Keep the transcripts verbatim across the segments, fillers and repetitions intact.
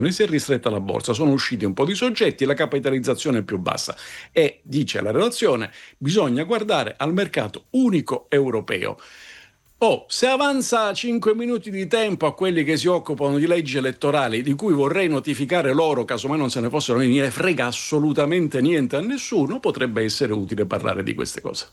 si è ristretta la borsa, sono usciti un po' di soggetti, la capitalizzazione è più bassa e, dice la relazione, bisogna guardare al mercato unico europeo. Oh, se avanza cinque minuti di tempo a quelli che si occupano di leggi elettorali, di cui vorrei notificare loro, casomai non se ne fossero, non ne frega assolutamente niente a nessuno, potrebbe essere utile parlare di queste cose.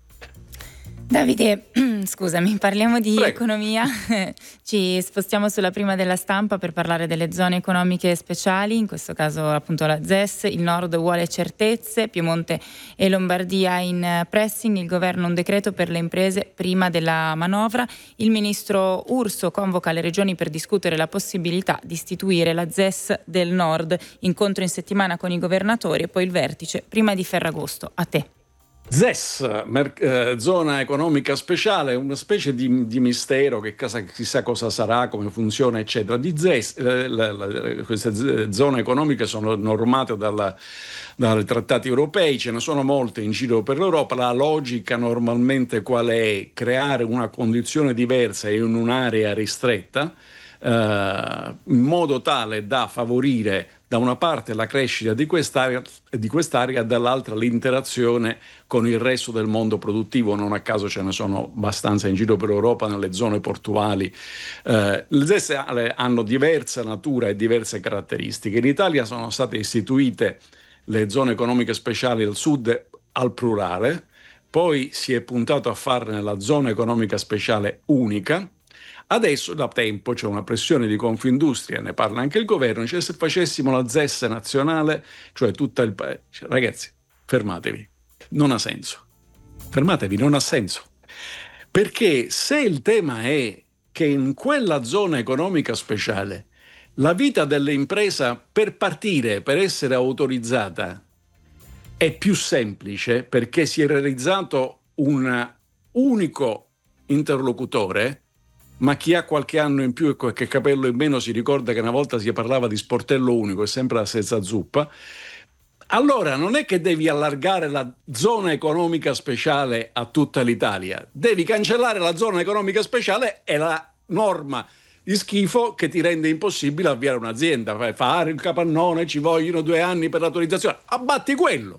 Davide, scusami, parliamo di Prego. economia, ci spostiamo sulla prima della stampa per parlare delle zone economiche speciali, in questo caso appunto la Z E S, il Nord vuole certezze, Piemonte e Lombardia in pressing, il governo un decreto per le imprese prima della manovra, il ministro Urso convoca le regioni per discutere la possibilità di istituire la Z E S del Nord, incontro in settimana con i governatori e poi il vertice prima di Ferragosto. A te. Z E S, mer- eh, zona economica speciale, una specie di, di mistero che casa, chissà cosa sarà, come funziona, eccetera. Di Z E S, eh, la, la, queste z- zone economiche sono normate dalla, dai trattati europei, ce ne sono molte in giro per l'Europa. La logica normalmente qual è? Creare una condizione diversa in un'area ristretta, eh, in modo tale da favorire da una parte la crescita di quest'area, di quest'area e dall'altra l'interazione con il resto del mondo produttivo. Non a caso ce ne sono abbastanza in giro per l'Europa, nelle zone portuali. Eh, le Z E S hanno diversa natura e diverse caratteristiche. In Italia sono state istituite le zone economiche speciali al sud al plurale, poi si è puntato a farne la zona economica speciale unica. Adesso da tempo c'è una pressione di Confindustria, ne parla anche il governo, cioè se facessimo la Z E S nazionale, cioè tutta il paese, cioè, ragazzi, fermatevi, non ha senso, fermatevi, non ha senso, perché se il tema è che in quella zona economica speciale la vita dell'impresa per partire, per essere autorizzata, è più semplice perché si è realizzato un unico interlocutore. Ma chi ha qualche anno in più e qualche capello in meno si ricorda che una volta si parlava di sportello unico e sempre la stessa zuppa. Allora non è che devi allargare la zona economica speciale a tutta l'Italia, devi cancellare la zona economica speciale e la norma di schifo che ti rende impossibile avviare un'azienda, fare il capannone, ci vogliono due anni per l'autorizzazione, abbatti quello.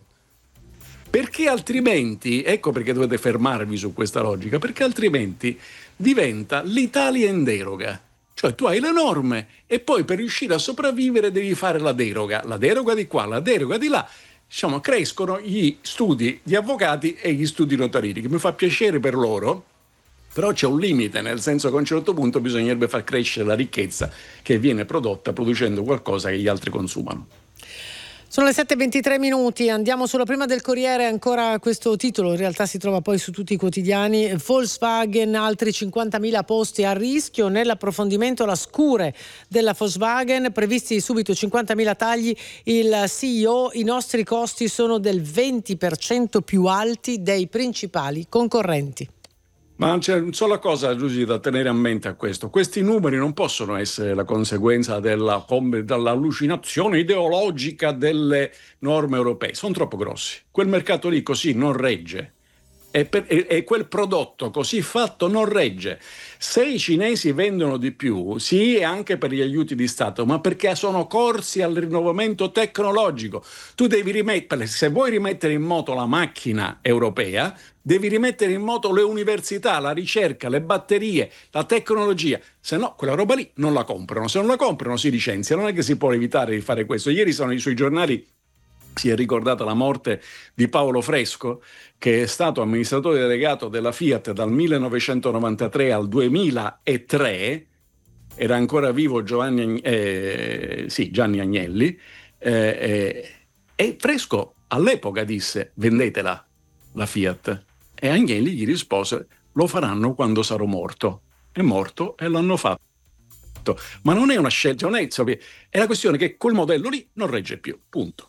Perché altrimenti, ecco perché dovete fermarvi su questa logica, perché altrimenti diventa l'Italia in deroga. Cioè tu hai le norme e poi per riuscire a sopravvivere devi fare la deroga. La deroga di qua, la deroga di là. Diciamo, crescono gli studi di avvocati e gli studi notarili, che mi fa piacere per loro, però c'è un limite, nel senso che a un certo punto bisognerebbe far crescere la ricchezza che viene prodotta producendo qualcosa che gli altri consumano. Sono le sette e ventitré minuti, andiamo sulla prima del Corriere, ancora questo titolo, in realtà si trova poi su tutti i quotidiani. Volkswagen, altri cinquantamila posti a rischio, nell'approfondimento la scure della Volkswagen, previsti subito cinquantamila tagli, il C E O, i nostri costi sono del venti per cento più alti dei principali concorrenti. Ma c'è una sola cosa, Giusy, da tenere a mente a questo. Questi numeri non possono essere la conseguenza della, dell'allucinazione ideologica delle norme europee. Sono troppo grossi. Quel mercato lì così non regge. E, per, e, e quel prodotto così fatto non regge. Se i cinesi vendono di più, sì, anche per gli aiuti di Stato, ma perché sono corsi al rinnovamento tecnologico. Tu devi rimettere, se vuoi rimettere in moto la macchina europea, devi rimettere in moto le università, la ricerca, le batterie, la tecnologia. Se no, quella roba lì non la comprano. Se non la comprano si licenzia. Non è che si può evitare di fare questo. Ieri sono sui giornali, si è ricordata la morte di Paolo Fresco, che è stato amministratore delegato della Fiat dal millenovecentonovantatré al duemilatré, era ancora vivo Giovanni, eh, sì, Gianni Agnelli, eh, eh, e Fresco all'epoca disse: vendetela la Fiat, e Agnelli gli rispose: lo faranno quando sarò morto. È morto e l'hanno fatto. Ma non è una scelta, non è, è la questione che quel modello lì non regge più, punto.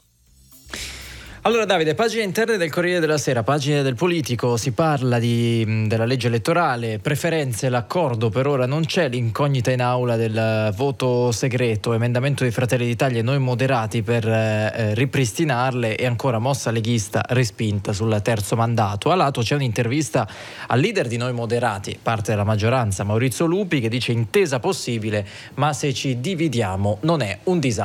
Allora Davide, pagine interne del Corriere della Sera, pagine del Politico, si parla di, della legge elettorale, preferenze, l'accordo per ora non c'è, l'incognita in aula del voto segreto, emendamento di Fratelli d'Italia e Noi Moderati per eh, ripristinarle, e ancora mossa leghista respinta sul terzo mandato. A lato c'è un'intervista al leader di Noi Moderati, parte della maggioranza, Maurizio Lupi, che dice: intesa possibile, ma se ci dividiamo non è un disastro.